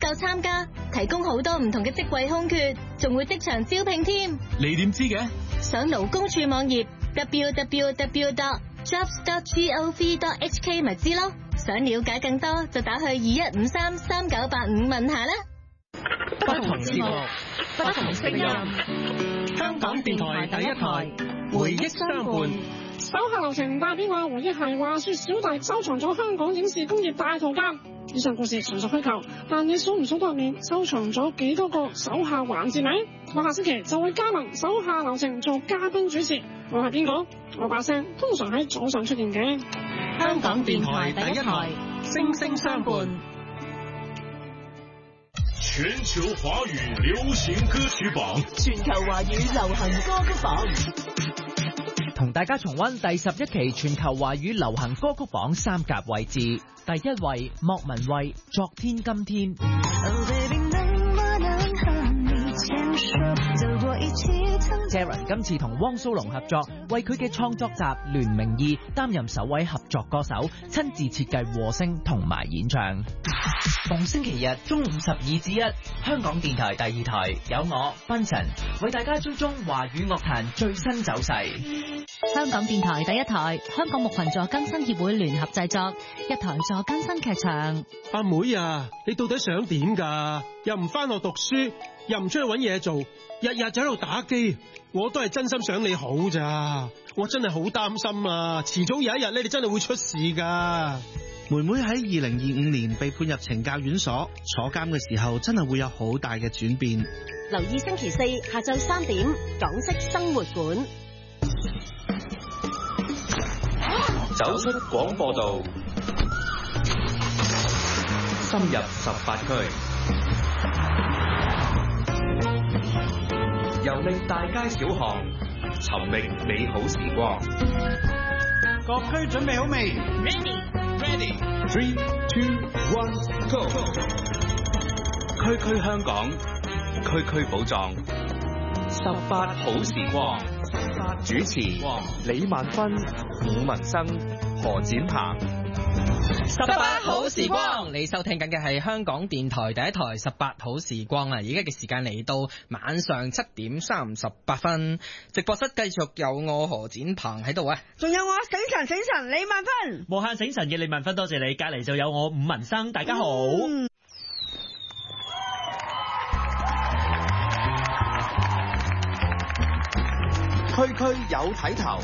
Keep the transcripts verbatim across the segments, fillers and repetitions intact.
作參加，提供好多唔同嘅職位空缺，仲會即場招聘添。 你點知嘅？ 上勞工處網頁 double-u double-u double-u dot jobs dot gov dot h k 咪知咯。想了解更多就打去二一五三三九八五問下啦。 不同節目，不同聲音，香港電台第一台，回憶相伴。 手下留情帶俾我回憶係話說小弟收藏咗香港影視工業大圖鑑。以上故事純屬虛構，但你數唔數得入面收藏咗幾多個手下環節呢？我下星期就會加盟手下留情做嘉賓主持。我係邊個？我把聲通常喺早上出現嘅。 香港電台第一台，聲聲相伴。 全球華語流行歌曲榜， 全球華語流行歌曲榜， 同大家重溫第十一期全球華語流行歌曲榜三甲位置。第一位莫文蔚《昨天今天》。 Oh baby， 能不能和你牽手走過一起 Darren 今次同汪蘇泷合作，為佢嘅創作集《聯名二》擔任首位合作歌手，親自設計和聲同埋演唱。逢星期日中午十二至一，香港電台第二台有我賓晨為大家追蹤華語樂壇最新走勢。 香港電台第一台，香港木群助更新協會聯合製作，一台助更新劇場。 阿妹啊，你到底想點㗎？又唔返學讀書，又唔出去搵嘢做，日日就喺度打機。我都係真心想你好咋，我真係好擔心啊！遲早有一日咧，你真係會出事㗎。 妹妹喺二零二五年被判入懲教院所，坐監嘅時候真係會有好大嘅轉變。 留意星期四下晝三點，港式生活館。 走出廣播道，深入十八區，遊歷大街小巷，尋覓美好時光。 各區準備好未 ？Ready，Ready，Three two one go！ 區區香港，區區寶藏，十八好時光。主持李萬芬、伍文生、何展鵬。 十八好時光，你收聽緊嘅係香港電台第一台十八好時光啊！而家嘅時間嚟到晚上七點三十八分，直播室繼續有我何展鵬喺度啊， 仲有我醒神醒神李萬芬， 無限醒神嘅李萬芬，多謝你。隔籬就有我伍文生，大家好。嗯區區有睇頭，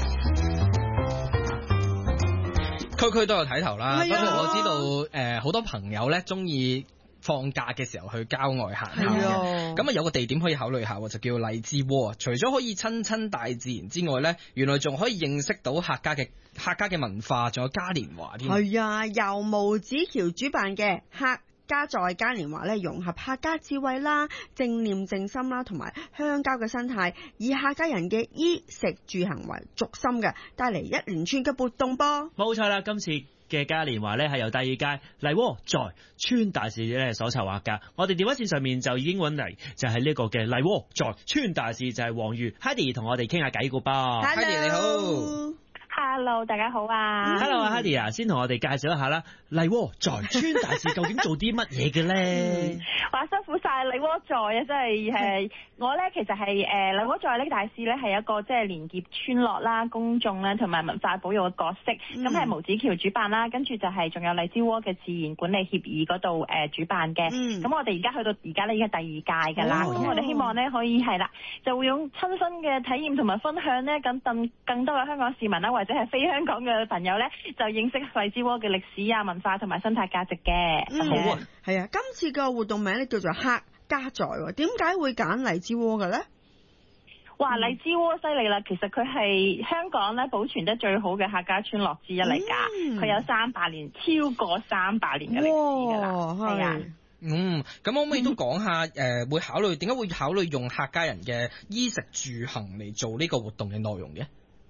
區區都有睇頭啦。不過我知道誒，好、呃、多朋友咧中意放假嘅時候去郊外行下嘅。咁啊有個地點可以考慮下，就叫荔枝窩。除咗可以親親大自然之外咧，原來仲可以認識到客家嘅客家嘅文化，仲有嘉年華添。 係啊，由毛子橋主辦嘅客家在嘉年華咧，融合客家智慧啦、正念正心啦，同埋鄉郊嘅生態，以客家人嘅衣食住行為軸心嘅，帶嚟一連串嘅活動噃。 冇錯啦，今次嘅嘉年華咧係由第二屆荔窩在川大使咧所籌劃噶。我哋電話線上面就已經揾嚟，就係呢個嘅荔窩在川大使，就係黃瑜 Hedy 同我哋傾下偈個噃。 Hedy 你好。 Hello， 大家好啊 ！Hello，Hedy 啊，先同我哋介紹一下啦。荔窩在川大使究竟做啲乜嘢嘅咧？ 哇，辛苦晒荔窩在啊！真係誒，我咧其實係誒荔窩在呢個大使咧係一個即係連結村落啦、公眾啦同埋文化保育嘅角色。咁係毛子橋主辦啦，跟住就係仲有荔枝窩嘅自然管理協議嗰度誒主辦嘅。咁、嗯、我哋而家去到而家咧已經係第二屆㗎啦。咁、哦、我哋希望咧可以係啦，就會用親身嘅體驗同埋分享咧，咁等更多嘅香港市民啦，或者係非香港嘅朋友咧，就認識荔枝窩嘅歷史啊、文化同埋生態價值嘅。 嗯，好啊，係啊，今次個活動名咧叫做客家在，點解會揀荔枝窩嘅咧？ 哇，荔枝窩犀利啦！其實佢係香港咧保存得最好嘅客家村落之一嚟㗎，佢、嗯、有三百年，超過三百年嘅歷史㗎啦，係啊。 嗯，咁可唔可以都講下誒、呃，會考慮點解會考慮用客家人嘅衣食住行嚟做呢個活動嘅內容嘅？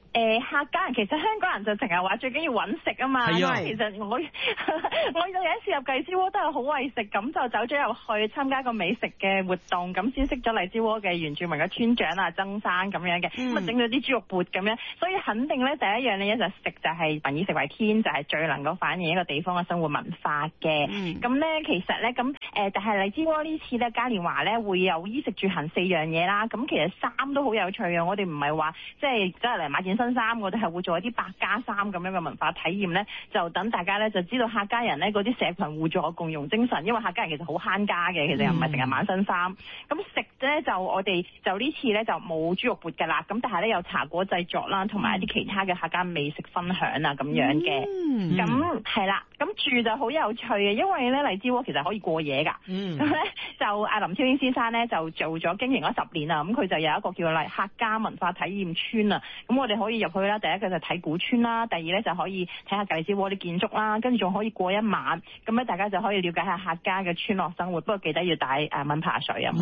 誒客家人其實香港人就成日話最緊要揾食啊嘛，因為其實我我有一次入荔枝窩都係好為食，咁就走咗入去參加個美食嘅活動，咁先識咗荔枝窩嘅原住民嘅村長啊曾生咁樣嘅，咁啊整咗啲豬肉缽咁樣，所以肯定咧第一樣咧就食就係民以食為天，就係、是、最能夠反映一個地方嘅生活文化嘅。咁咧、嗯、其實咧咁誒，但係荔枝窩呢次咧嘉年華咧會有衣食住行四樣嘢啦，咁其實衫都好有趣啊！我哋唔係話即係走嚟買件新衫，我哋係會做一啲百家衫咁樣嘅文化體驗咧，就等大家咧就知道客家人咧嗰啲社群互助共融精神，因為客家人其實好慳家嘅，其實又唔係成日買新衫。咁食咧就我哋就呢次咧就冇豬肉缽㗎啦，咁但係咧有茶果製作啦，同埋一啲其他嘅客家美食分享啊咁樣嘅。咁係啦，咁住就好有趣嘅，因為咧荔枝窩其實可以過夜㗎。咁咧、嗯、就阿林超英先生咧就做咗經營咗十年啦，咁佢就有一個叫嚟客家文化體驗村啊，咁我哋可以入去啦。第一個就睇古村啦，第二咧就可以睇下荔枝窩啲建築啦，跟住仲可以過一晚，咁咧大家就可以了解下客家嘅村落生活。不過記得要帶誒蚊怕水啊。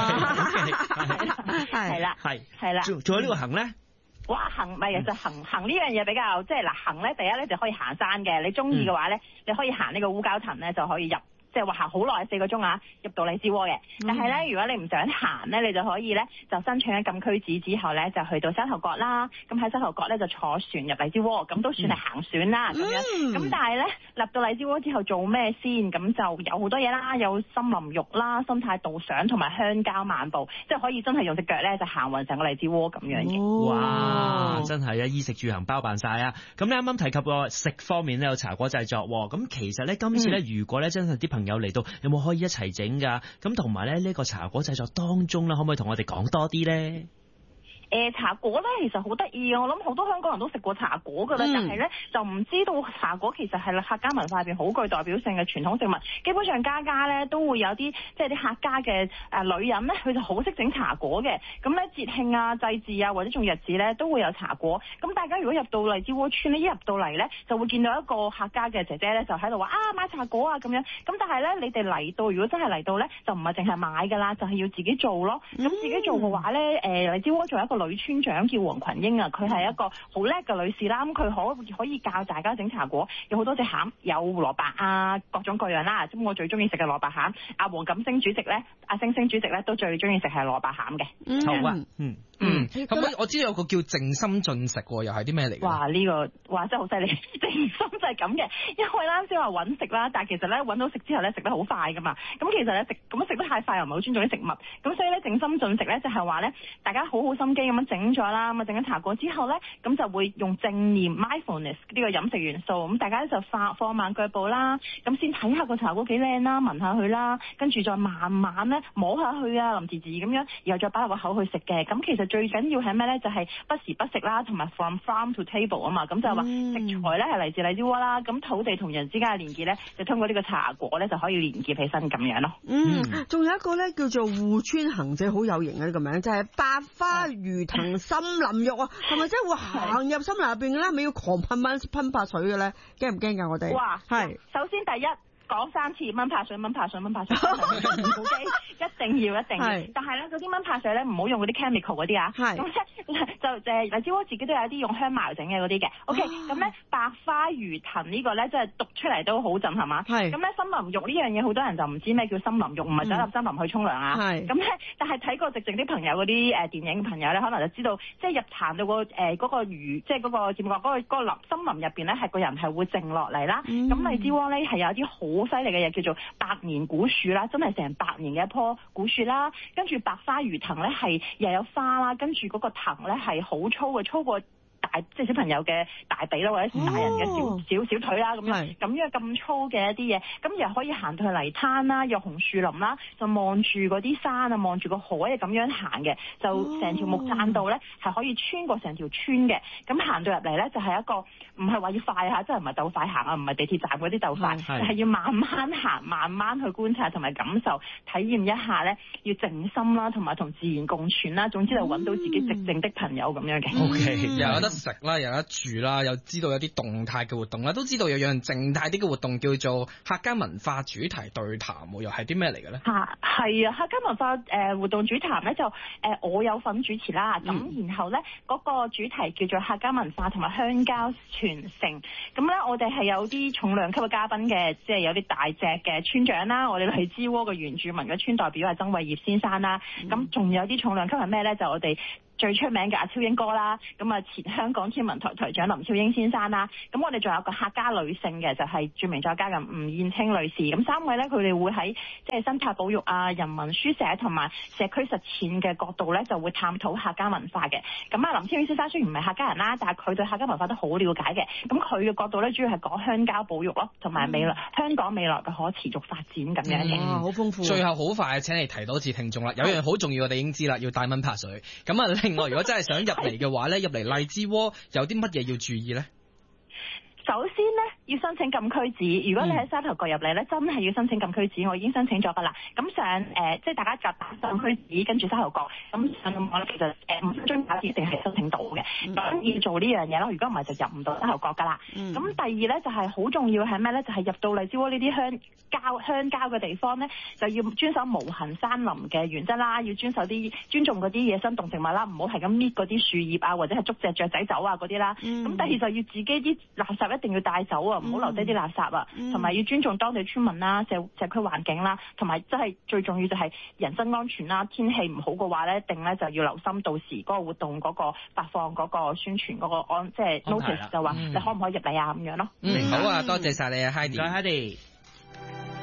係啦，係係啦。 仲有呢個行咧？ 哇，行咪就行行呢樣嘢比較即係嗱，行咧第一咧就可以行山嘅，你中意嘅話咧，你可以行呢個烏蛟騰咧就可以入。即係話行好耐四個鐘啊，入到荔枝窩嘅。但係咧，如果你唔想行咧，你就可以咧就申請咗禁區紙之後咧，就去到沙頭角啦。咁喺沙頭角咧就坐船入荔枝窩，咁都算係行船啦咁、嗯、樣。咁但係咧入到荔枝窩之後做咩先？咁就有好多嘢啦，有森林浴啦、生態導賞同埋鄉郊漫步，即係可以真係用隻腳咧就行勻成個荔枝窩咁樣嘅。 哇！真係啊，衣食住行包辦晒啊！咁你啱啱提及過食方面咧有茶果製作，咁其實咧今次咧、嗯、如果咧真係啲朋友嚟到，有冇可以一齊整㗎？咁同埋咧呢個茶果製作當中咧，可唔可以同我哋講多啲咧？ 誒茶果咧其實好得意，我諗好多香港人都食過茶果㗎啦，嗯、但係咧就唔知道茶果其實係客家文化入邊好具代表性嘅傳統食物。基本上家家咧都會有啲即係啲客家嘅誒女人咧，佢就好識整茶果嘅。咁咧節慶啊、祭祀啊或者仲日子咧都會有茶果。咁大家如果入到荔枝窩村咧，一入到嚟咧就會見到一個客家嘅姐姐咧，就喺度話啊買茶果啊咁樣。咁但係咧你哋嚟到，如果真係嚟到咧，就唔係淨係買㗎啦，就係、是、要自己做咯。咁、嗯、自己做嘅話咧，誒荔枝窩仲有一個女村長叫黃群英啊，佢係一個好叻嘅女士啦。咁佢可可以教大家整茶果，有好多隻餡，有蘿蔔啊，各種各樣啦。咁我最中意食嘅蘿蔔餡，阿黃錦星主席咧，阿星星主席咧都最中意食係蘿蔔餡嘅。嗯，好啊， 嗯嗯。咁、嗯、我知道有個叫靜心進食，又係啲咩嚟嘅？哇！ 呢、這個哇真係好犀利，靜心就係咁嘅。因為啱先話揾食啦，但係其實咧揾到食之後咧食得好快噶嘛。咁其實咧食咁樣食得太快又唔係好尊重啲食物。咁所以咧靜心進食咧就係話咧，大家好好心機咁樣整咗啦，咁啊整緊茶果之後咧，咁就會用正念 mindfulness 呢個飲食元素，咁大家咧就放放慢腳步啦，咁先睇下個茶果幾靚啦，聞下佢啦，跟住再慢慢咧摸下去啊，淋字字咁樣，然後再擺入個口去食嘅。咁其實最緊要係咩咧？就係、是、不時不食啦，同埋 from farm to table 啊嘛。咁就係話食材咧係嚟自荔枝窩啦，咁土地同人之間嘅連結咧，就通過呢個茶果咧就可以連結起身咁樣咯。 嗯，仲有一個咧叫做護村行者，好有型嘅呢個名，就係、是、百花魚藤森林浴啊，係咪真係會行入森林入邊嘅咧？咪要狂噴蚊噴白水嘅咧？驚唔驚噶？我哋哇，係首先第一。講三次蚊怕水，蚊怕水，蚊怕水，唔好機，一定要一定要。但係咧，嗰啲蚊怕水咧，唔好用嗰啲 chemical 嗰啲啊。係。咁咧就誒，荔枝窩自己都有一啲用香茅整嘅嗰啲嘅。O K，咁咧百花魚藤呢個咧，即係讀出嚟都好震撼嘛。係。咁咧森林浴呢樣嘢，好多人就唔知咩叫森林浴，唔係走入森林去沖涼啊。係。咁咧，但係睇過寂靜啲朋友嗰啲誒電影嘅朋友咧，可能就知道，即係入潭到個誒嗰個魚，即係嗰個節目嗰個嗰個林森林入邊咧，係個人係會靜落嚟啦。咁荔枝窩咧係有一啲好好犀利嘅嘢叫做百年古樹啦，真係成百年嘅一棵古樹啦。跟住百花魚藤咧係又有花啦，跟住嗰個藤咧係好粗嘅，粗過大即係小朋友嘅大髀啦，或者大人嘅小、哦、小小腿啦咁樣，咁樣咁粗嘅一啲嘢，咁又可以行到去泥灘啦，有紅樹林啦，就望住嗰啲山啊，望住個海啊咁樣行嘅，就成條木棧道咧係可以穿過成條村嘅，咁行到入嚟咧就係一個唔係話要快下，即係唔係鬥快行啊，唔係地鐵站嗰啲鬥快，係要慢慢行，慢慢去觀察同埋感受，體驗一下咧，要靜心啦，同埋同自然共存啦，總之就揾到自己寂靜的朋友咁樣嘅。 O K，又有得食啦，有得住啦，又知道有啲動態嘅活動啦，都知道有樣靜態啲嘅活動叫做客家文化主題對談，又係啲咩嚟嘅咧？嚇係啊，客家文化誒、呃、活動主談咧就誒、呃、我有份主持啦，咁、嗯、然後咧嗰、那個主題叫做客家文化同埋鄉郊傳承，咁咧我哋係有啲重量級嘅嘉賓嘅，即係有啲大隻嘅村長啦，我哋荔枝窩嘅原住民嘅村代表係曾偉業先生啦，咁仲、嗯、有啲重量級係咩咧？就我哋最出名嘅阿超英哥啦，咁啊前香港天文台台長林超英先生啦，咁我哋仲有個客家女性嘅，就係、是、著名作家嘅吳燕青女士，咁三位咧佢哋會喺即係生態保育啊、人民書寫同埋社區實踐嘅角度咧，就會探討客家文化嘅。咁啊林超英先生雖然唔係客家人啦，但係佢對客家文化都好了解嘅。咁佢嘅角度咧，主要係講鄉郊保育咯，同埋未來、嗯、香港未來嘅可持續發展咁樣嘅。 哇，好豐富！ 最後好快請你提多次聽眾啦，有樣好重要我哋已經知啦，要帶蚊拍水。咁啊另外如果真係想入嚟嘅話咧，入嚟荔枝窩有啲乜嘢要注意咧？ 首先咧要申請禁區紙，如果你喺沙頭角入嚟咧，真係要申請禁區紙，我已經申請咗噶啦。咁上誒、呃，即係大家夾打禁區紙，跟住沙頭角，咁上咁講咧，其實誒五分鐘搞一定係申請到嘅。咁、嗯、要做呢樣嘢咯，如果唔係就入唔到沙頭角噶啦。咁、嗯、第二咧就係、是、好重要係咩咧？就係、是、入到荔枝窩呢啲鄉郊鄉郊嘅地方咧，就要遵守無痕山林嘅原則啦，要遵守啲尊重嗰啲野生動植物啦，唔好係咁搣嗰啲樹葉啊，或者係捉隻雀仔走啊嗰啲啦。咁、嗯、第二就要自己啲垃圾一定要帶走啊，唔好留低啲垃圾啊，同埋、嗯、要尊重當地村民啦、社社區環境啦，同埋真係最重要就係人身安全啦。天氣唔好嘅話咧，一定咧就要留心到時嗰個活動嗰個發放嗰個宣傳嗰個安，即係 notice 就話你可唔可以入嚟啊咁樣咯。 嗯，好啊，多謝晒你啊 Heidi。 唔該 Heidi。